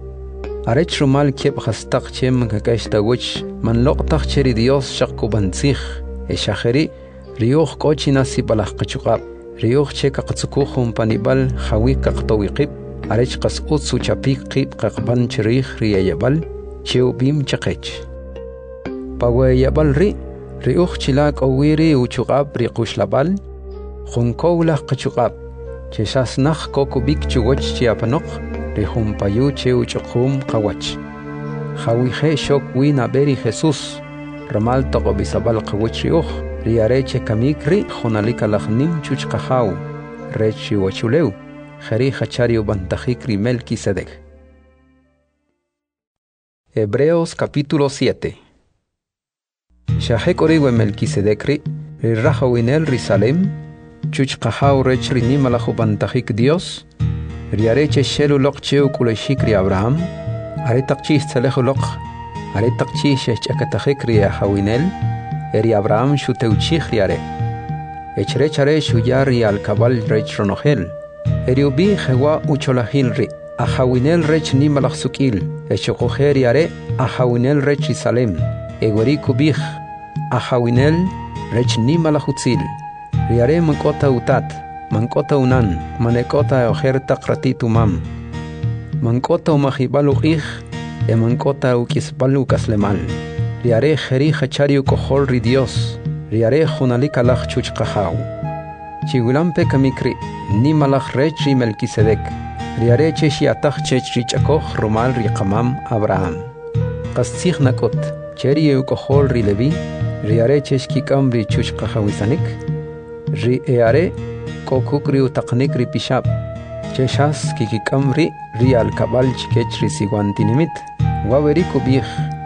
Speaker 2: are chrumal kep khastaq chem kakash tagoch man loqtaq cheri Dios shaqku banzich e shaheri rioch kochina sibalach qachuqab rioch cheka qatsukuhum panibal khawi qaqtawiqib are qas utsu chapik qib qaqban cherich riyabal cheu bim chaqech pawayabal ri rioch chilak awiri uchuqab riqushlabal khunqawla qachuqab chesasnakh kokubik chugoch chiapanok rihum payu cheu chuqum qawach khawi khe shok wina beri Jesus ramal toqobisabal qawach rioch riareche kamikri khonalika lakhnim chuchqahaw rechi wachuleu khari khachari bantajikri Melquisedec. Hebreos capítulo siete. Shahek oriwe Melquisedecri rirahawinel risalem chuchqahaw rechri nimalahu bantajik Dios riareche shelu loqcheu kuleshikri Abraham are taqchis tsalehu loq are taqchis shechakatajikri ahawinel eri Abraham shuteuchich riare echrechare shuyari al kabal rech ronohel eriubi hewa ucholahilri ahawinel rech nimalach sukil echokoheri are ahawinel rech Salem egori kubih ahawinel rech nimalach utzil riare mankota utat mankota unan manekota oher taqratitu mam mankota umahibalu ich e mankota ukisbalu kaslemal riare kheri khachari kohol ri Dios riare khunalika lach chuchqahaw chigulampe kamikri ni malach rechi Melquisedec riare cheshi atach chechi chakoh romal riqamam Abraham qastikh nakot cheri ukohol ri Levi riare cheshki kamri chuchqahawisanik ri eare kokukri utaqnik ri pishab cheshas kiki kamri ri al kabal chikech ri siwantinimit waweri kubih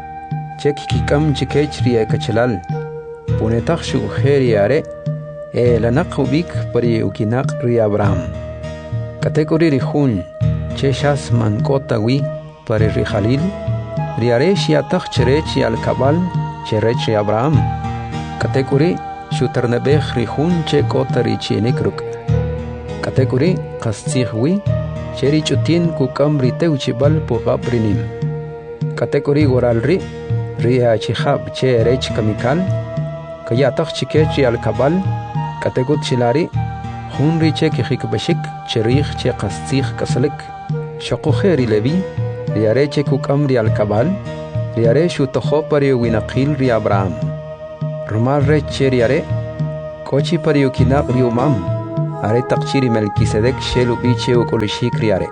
Speaker 2: cheki kam chikech ri ekachelal punetach shugheri are e lanaqubik pari ukinak ri Abraham kategori ri hun cheshas mankota wi pari ri Khalil ri are shiatach cherechi al kabal cherechi Abraham kategori shuternebech ri hun che kota ri chinikruk kategori qastikh wi cheri chutin kukam ri teuchibal puqabrinim kategori goral ri ria chihab che rech kamikal kayatach chikechi al kabal kategut chilari hunri che khikbashik cherich che qastikh kaslik shaqokheri Levi riare che kukamri al kabal riare shu tokhopari winaqil ri Abraham romal re cheriare Kochi pariukinaq riumam, are taqchiri Melquisedec shelu biche ukolishik riare.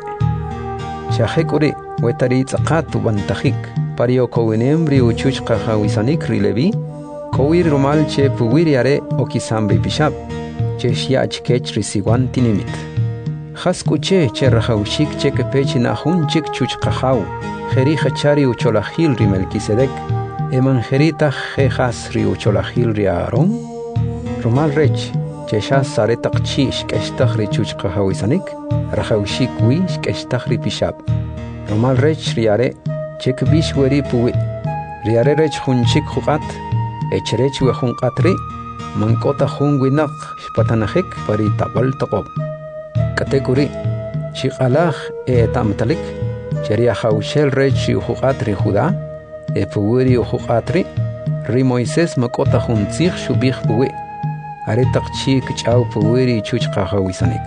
Speaker 2: Shahekuri, wetari tzaqatu bantajik, pario kowinem riuchuch qahawisanik rilevi, kowir rumal che puwiriare okisambri bishab, che shiach kech risiwan tinimit. Haskuche che rahaushik che kepechi nahunchik chuch qahaw, jeri hachari ucholahil ri Melquisedec, emanjerita jejas ri ucholahil ri Aaron, rumal rech, che shas sare taqchi shkeshtah ri chuch qahawisanik, rahaushik wi shkeshtah ri bishab. Rumal rech riare, che kbish weri puwi, riare rech hunchik huqat, echrech we hunqatri, mankota hunwinak shpatanahik pari tabal taqob. Katekuri, shiqalaj e tamtalik, cheria haushel rech huqatri juda, e puwiri huqatri, ri Moisés makota huntzich shubih puwi, are taqchi kchaw puwiri chuch qahawisanik.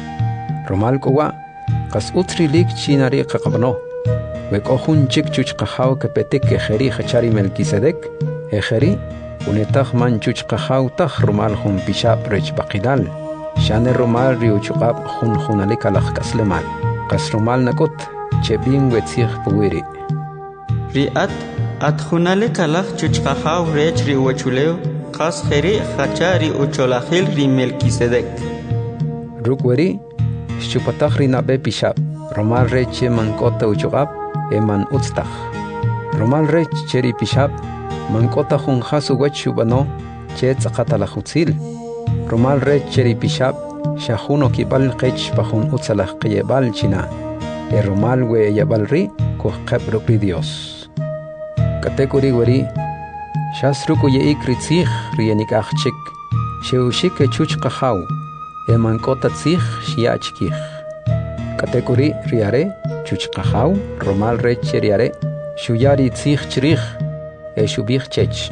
Speaker 2: Rumal kowa, qas utri lik chinari qaqabno, wek ohun chik chuch qahaw kepetik ke jeri hachari Melquisedec, e jeri, unetaq man chuch qahaw taq rumal hun bishab rech baqidal, shane rumal riuchuqab hun hunalik alaq kaslemal, qas rumal nakut, chebin wetzich puwiri.
Speaker 3: Riat, at hunalik alaq chuch qahaw rech riuachuleo, qas jeri hachari ucholahil ri Melquisedec.
Speaker 2: Rukweri, shupataq ri nabe bishab, rumal rech mankota uchuqab, eman utstaq. Rumal rech cheri bishab, mankota hun hasu wachubano, che tzaqatalajutzil. Rumal rech cheri bishab, shahuno kibal qech pahun utsalah qiyebal china. E rumal we yabal ri, kuh qebruk ri Dios. Katekuri weri, shasruku ye ikritzich rienik achchik, sheushik e chuch qahaw, e mankota tzich shiachkich. Katekuri riare, chuch qahaw, rumal rech riare, shuyari tzich chrich, e shubich chech.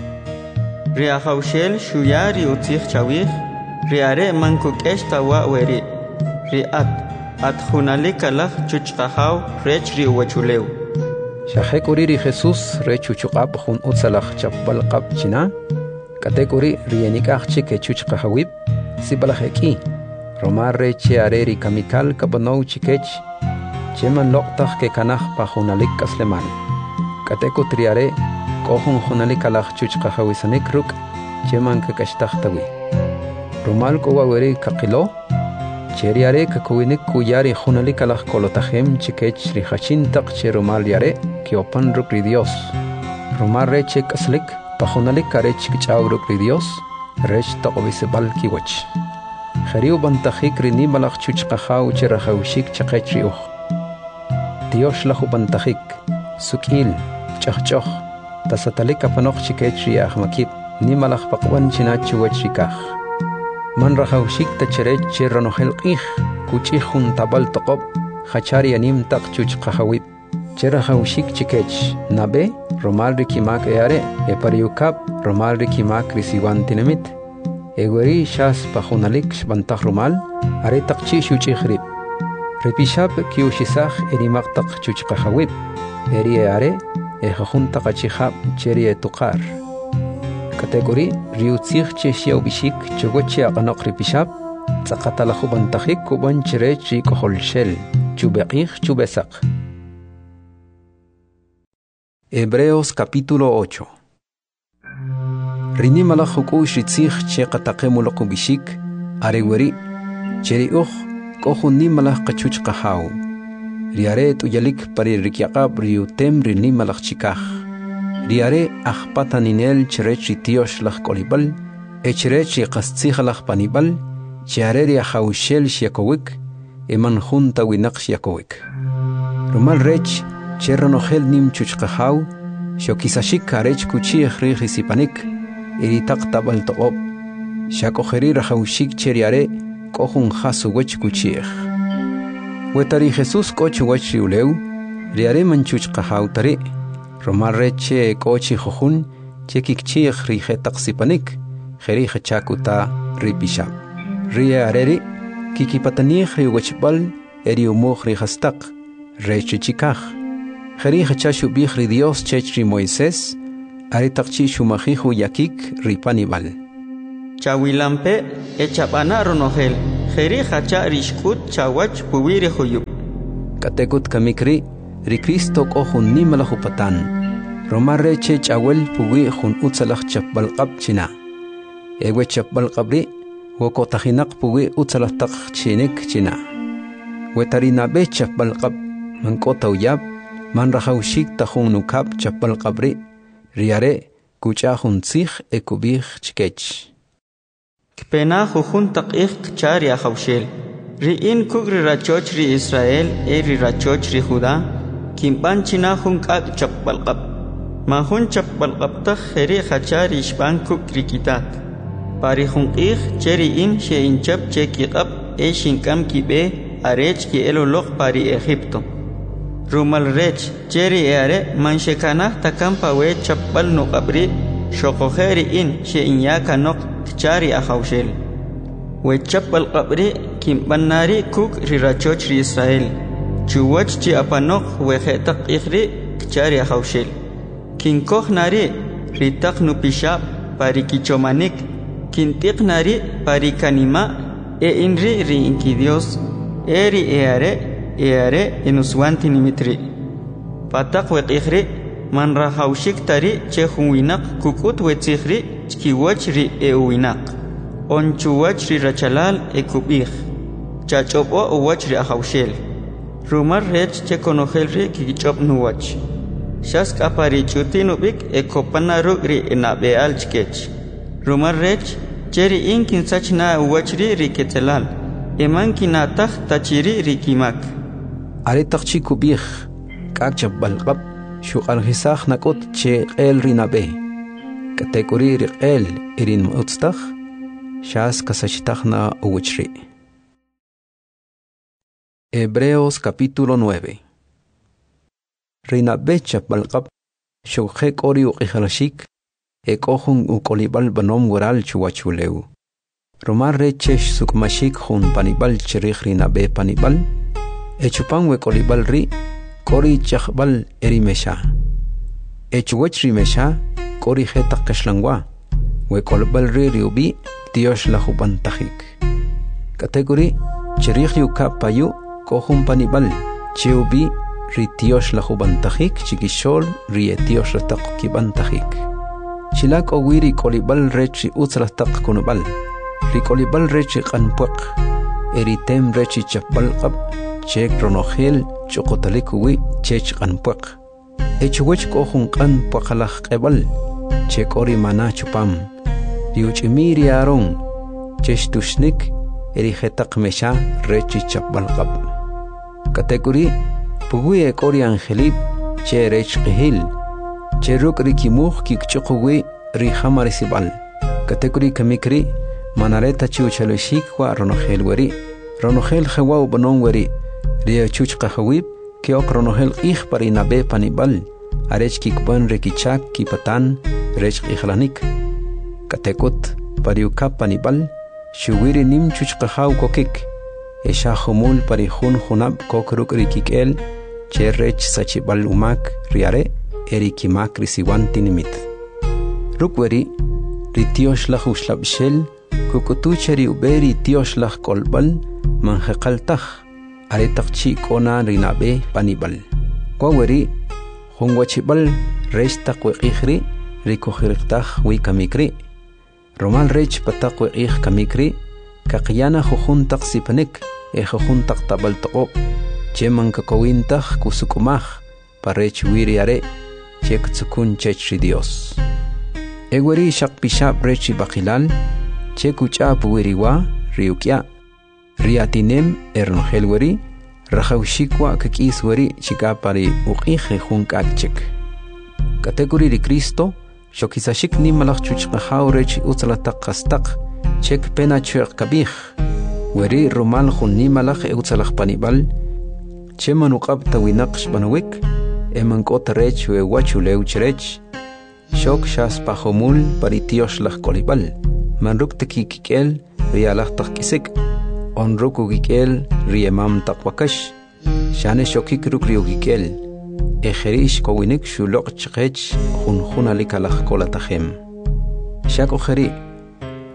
Speaker 3: Riahaushel shuyari utzich chawich, riare mankuk eshtawa weri, riat, at hunalik alaq chuch qahaw rech ri uachuleu.
Speaker 2: Shahekuri ri Jesus re chuchuqab hun utsalaq chapbal qab china, katekuri rienik achchik e chuch qahawib, sibalajeki, romar re che are ri kamikal kabanow chikech, cheman loqtaq ke kanaj pa hunalik kaslemal. Kateku triare, kohun hunalik alaq chuch qahawisanik ruk, cheman kakashtaq tawi. Rumal kowa weri kakilo, cheriare kakuwinik kuyari hunalik alaq kolotajem chikech ri hachintaq che rumal yare, kiopan ruk ri Dios. Rumal reche kaslik, pa hunalik karech kichaw ruk ri Dios, rech taqobisebal kiwach. Jeriu bantajik ri nimalaq chuch qahaw che rahawshik chaqech ri uj. Dios lahu bantajik, sukil, chachchoh, tasatalik apanoq chikech ri ahmakib, nimalaq paqwan chinachu wach rikaj. Man rahawshik tacherech che ranohel qih, kuchih hun tabal toqob, hachari anim taq chuch qahawib. Che rahawshik chikech, nabe, romal rikimak eare, e pariukab, romal rikimak risiwan tinemit. Egweri shas pahunalik shbantaj rumal, are taqchi shuchih rib. Ripishab kiushisaj erimak taq chuch qahawib, eri eare, e jajun taqachihab cheri e tuqar. Kategori riutzich che shiaw bishik chogoche aqanoq ripishab, tzaqatalaju bantajik kuban cherech ri koholshel, chubeqij chubesaq. Hebreos capítulo ocho. Rinimalaj hukush ritzich che qataqemulaq bishik, areweri, cheri uj, kohun nimalaj qachuch qahaw. Riare tuyalik pari rikyaqab riutem rinimalaj chikaj. Riare ajpata ninel cherech ritiyosh laj kolibal, e cherech riqastzij laj panibal, chiare riahawshel shiakowik, eman junta winaq shiakowik. Rumal rech, cherronojel nim chuchqahaw, shokisashik arech kuchij rijisipanik, iritaq tabal toqob, shakojeri rahawshik cheriare, kohun hasu wech kuchij. Wetari Jesus koch wech riuleu, riare man chuchqahaw tari, Rumal reche kochi jojun, chekikchij rijetaq sipanik, jeri hachakuta ripishab. Rie areri, kikipatanij riwechbal, eri umuj rihastaq, reche chikaj. Jeri hachashubij ri Dios chech ri Moisés, aritaqchi shumajiju yakik ripanibal.
Speaker 3: chawilampe echapana ronogel jeri hacha rishkut chawach puwiri huyub
Speaker 2: katekut kamikri ri Cristo kohun nimalahupatan romare che chawel puwi hun utsalach chapbalqab china ewe chapbalqabri woko tahinak puwi utsalataq chinik china wetarina be chapbalqab mankota uyab man rahawshik tahun nukab chapbalqabri riare kuchahun tsih ekubih chikech
Speaker 3: kpena jujun taqih chari ahawshel riin kugri rachoch ri Israel eri rachoch ri Judá kimpan china hun kak chapbalqab mahun chapbalqab ta kheri khachari ishban kukri kitat pari hun qih cheri in she inchap chekiqab e shinkam kibe arech ki eloloq pari Egipto rumal rech cheri eare manshekana takampa we chapbal nuqabri shoqoheri in she inyaka noq chari ahawshel we chapbal qabri kimbanari kuk rirachoch ri Israel chuwach chi apanok we khetaq ikhri chari ahawshel kinkoh nari ritaq nupishab pari kichomanik kintiq nari pari kanima e inri ri inki Dios eri eare eare enuswanti nimitri pataq we ikhri man rahawshik tari che huwinak kukut we tsikhri chkiwach ri ewinaq onchuwach ri rachalal ekubih chachobo uwach ri ahawshel rumar rech che konogel ri kichop nuwach shask apari chutinubik ekopanaru ri enabeal chkech rumar rech cheri inkin sachna uwach ri ri ketelal eman kinataq tachiri ri kimak
Speaker 2: ari taqchi kubih kak chabbalqab shuqal hisakh nakot che qel rinabe kategori ri qel irin mutstakh shas kasachtakhna uwchri Hebreos capítulo nueve Rinabe chabbalqab shuqek ori uqikhalashik ekohun ukolibal banom gural chuwachuleu romar rechesh sukmashik hun panibal chirikh rinabe panibal echupan we kolibal ri kori chakbal erimesha echuwach rimesha kori hetak kashlangwa we kolibal ri riubi Dios la hubantajik kategori chirikh yuka payu kohun panibal chiubi ri Dios la hubantajik chikishol ri Dios la taqkibantajik chilak owiri kolibal rechi utsla taq kunubal ri kolibal rechi qanpuq eritem rechi chapbalqab chek ronogel choqotalikuwi chech qanpuq echuwech kohun qanpuqalaq qebal chek ori mana chupam riuchimiri aron chesh tushnik eri hetaq mesha rechi chapbalqab kategori puwi ekori angelib che rech qihil che ruk rikimuh kikchuqwi ri hamarisibal kategori kamikri manareta chiuchalishik wa ronogel weri ronogel khawa banon weri ria chuch qahawib ki ok ronogel ikh parinabe panibal arech kikban rekichak kipatan rech ikhlanik katekut pariuka panibal shuwiri nim chuch qahaw kokik esha khumul parihun khunab kokruk rikikel che rech sachibal umak riare erikimak risiwanti nimit rukweri ritiosh la khuslab shel kukutucheri uberi tiosh la kolbal manhaqaltakh ari taqchi kona rinabe panibal kwaweri khungwachibal resh taqwi ikhri rikokhirqtakh wi kamikri romal rech pataqwi ikh kamikri kaqyana khujun taqsipanik e khujun taqtabal toqo cheman kakowintakh kusukumaj parech wiriare chek tsukun chechri Dios egweri shaqpishab rechi baqilal chekucha puwiriwa riukya riatinem erngelweri rahawshikwa kakisweri chikapari uqih hunkakchik kategori ri Cristo shokisashik nimalach chuchqahaw rechi utsalataq qastaq chek pena chuq kabih weri romal khun nimalach utsalaq panibal chemanu qabta winaqsh banwik eman kota rech we wachuleu chrech shok shas pahomul paritios lach kolibal manruk tekikikel rialach taqkisik onruku gikel riemam taqwakash shane shokik ruk riugikel ejerish kowinik shulok chqech hun hunalikalach kolatahem shako kheri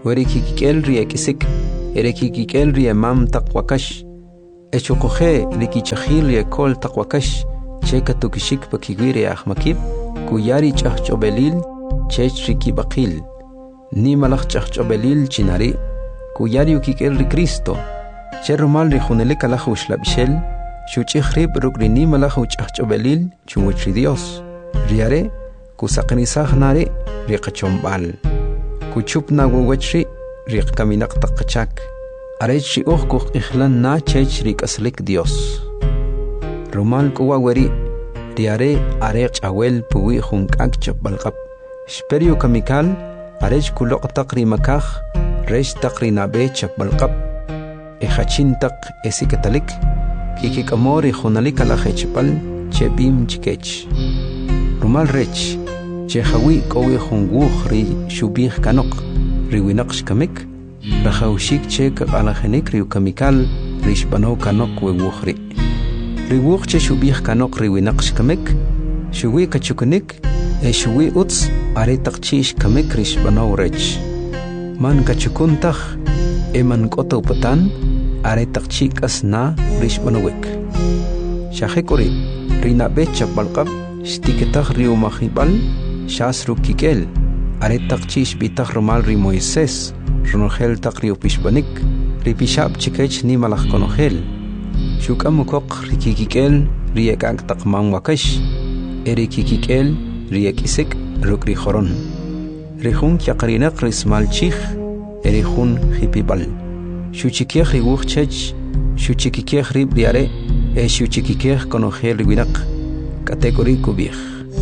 Speaker 2: werikikik'el riek'isik erekikik'el riemam taqwakash echuqoje rikichajil riekol taqwakash cheka tukishik pakigwiri ahmakib kuyari ch'ajch'obelil chech rikibaqil nimalaj ch'ajch'obelil chinari kuyari ukik'el ri Cristo che rumal ri junelik alaj uxlab'ixel xuch'ij rib ruk' ri nimalaj uch'ajch'obelil chuwach ri Dios riare kusaqnisaj nari ri qachomb'al kuchup na wawach ri ri kaminaq taqachak arech ri uj kuj ijlan na chech ri k'aslik Dios rumal kuwa weri riare are ch'awel puwi jun k'ak chapbalqab xperio kamikal arech kuloq taq ri makaj rex taq ri nabe chapbalqab ejachin taq esikatalik kikik'amo ri junalik alaj echpal cheb'im chikech rumal rech che jawi k'owi jun wuj ri xub'ij kanoq ri winaq xkamik rajawxik che kaq'alajenik ri ukamikal ri xb'anow kanoq we wuj ri ri wuj che xub'ij kanoq ri winaq xkamik xuwi kachukunik e xuwi utz are taq chi xkamik ri xb'anow rech man kachukun taj e man k'ota upatan are taq chi k'as na ri xb'anowik xajek uri ri nab'e chapbalqab xtiketaj ri umajib'al xas rukik'el are taq chi xb'itaj rumal ri Moisés ronojel taq ri upixb'anik ri pixab' chikech nimalaj konojel xuk'am ukoq ri kikik'el ri ek'ak taq man wakax e ri kikik'el ri ek'isik ruk' ri joron ri jun kyaqrinaq ri smal chij e ri jun jipib'al xuchikej ri wuj chech xuchikikej rib ri are e xuchikikej konojel ri winaq k'atek uri kub'ij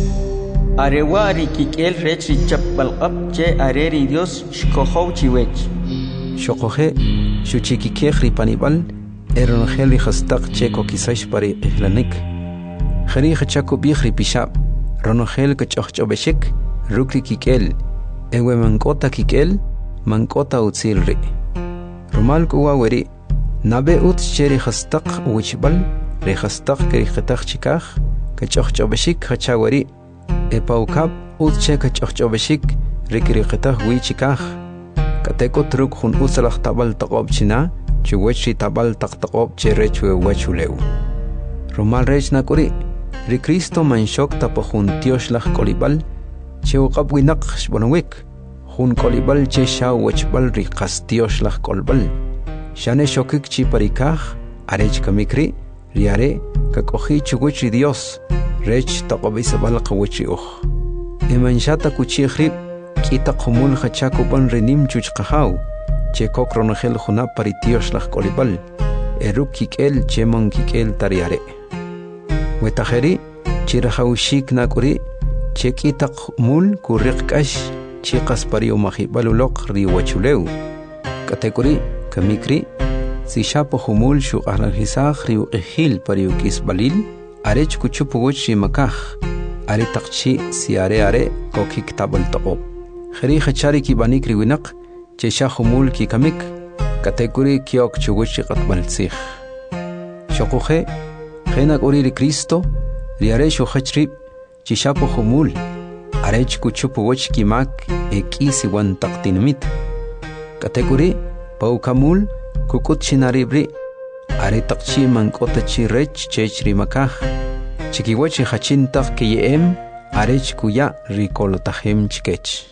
Speaker 3: arewa rikik'el rech ri chapbalqab che are ri Dios xkojow chiwech
Speaker 2: xoqoje xuchikikej ri panib'al e ronojel ri jastaq che kokisax pari ijlanik jeri jachakub'ij ri pixab' ronojel kach'ojch'ob'exik ruk' ri kik'el ewe mank'ota kik'el mank'ota utzil ri rumal kuwa weri nabe utz che ri jastaq uwichb'al ri jastaq kiriqetaj chikaj kach'ojch'ob'exik jacha weri e pawkab utz che kach'ojch'ob'exik ri kiriqetaj wi chikaj katekot ruk' jun utz laj tab'al taqob' china chuwach ri tab'al taq taqob' che rech we wach ulew rumal rech nak'uri ri Cristo manxok tapo jun tiox laj k'olib'al che uqab' winaq xb'anowik jun k'olib'al che xa wachb'al ri qas tiox laj k'olb'al xane xokik chi parikaj arech kamik ri ri are kak'oji chuwach ri Dios rech taqob'isab'al qawach ri uj e manxata kuchij rib k'ita qumul jachakub'an ri nim chuch qajaw che kok ronojel junab pari tiox laj k'olib'al e ruk' kik'el che man kik'el tari are wetajeri chi rajawxik nak'uri che k'ita q'mul kuriq k'ax chi qas pari umajib'al uloq ri wachulew k'atek uri kamik ri si xapo jumul xuq'ajlaljisaj ri uq'ijil pari uk'isb'alil arech kuchup uwach ri makaj are taq chi si are are kokik tab'al taqob' jeri jachari kib'anik ri winaq che xa jumul kikamik k'atek uri kyok chuwach ri q'atb'al tzij xoquje je nak'uri ri Cristo ri are xujach rib chi xapo jumul arech kuchup uwach kimak e k'i siwan taq tinamit k'atek uri pawkamul kuk'ut xinarib ri are taq chi mank'ota chi rech chech ri makaj chikiwach ri jachin taq kiye'em arech kuya ri kolotajem chikech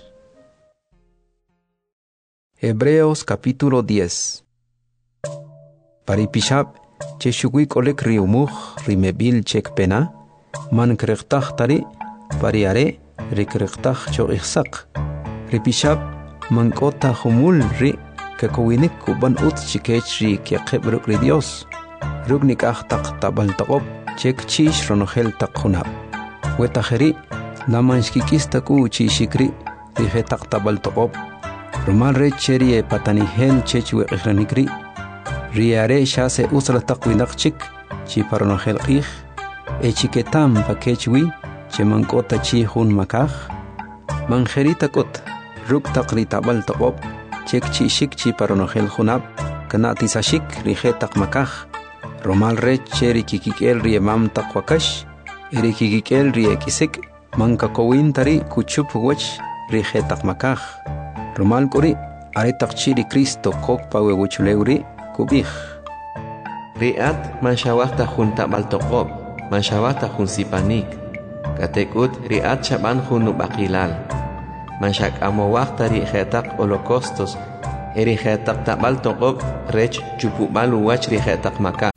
Speaker 2: Hebreos capítulo diez pari pixab' che xuwi k'olik ri umuj ri mebil chek pena man kriqtaj tari pari are ri kriqtaj choq'ijsaq ri pixab' mank'ota jumul ri kakowinik kub'an utz chikech ri kyaqeb' ruk' ri Dios ruk' nik'aj taq tab'al taqob' che kchix ronojel taq junab' wetajeri naman xkik'is tak'u uchixik ri ri je taq tab'al taqob' rumal rech che ri e patanijel chech weq'ijlanik ri ri are xa se utz la taq winaq chik chi pa ronojel q'ij e chiketam pa kech wi che mank'ota chi jun makaj manjeri tak'ut ruk' taq ri tab'al taqob' che kchixik chi pa ronojel junab' kana'tisaxik ri je taq makaj rumal rech che ri kikik'el ri emam taq wakax e ri kikik'el ri ek'isik man kakowin tari kuchup wach ri je taq makaj rumal k'uri aretaqchiri Cristo kokpa weguchuleuri kubij.
Speaker 4: Riat manshawahta junta baltoqob, manshawahta jun sipanik. Katekut riat chaban jun nubakilal. Manshak amowahta ri jetaq holocaustos, eri jetaq tabal toqob rech chupubalu wach ri jetaq maka.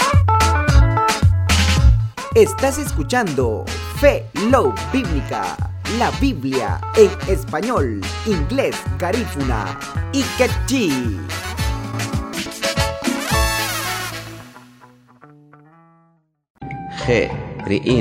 Speaker 6: Estás escuchando Fe Love Bíblica, la Biblia en español, inglés, garífuna y quechí.
Speaker 4: G. Riin.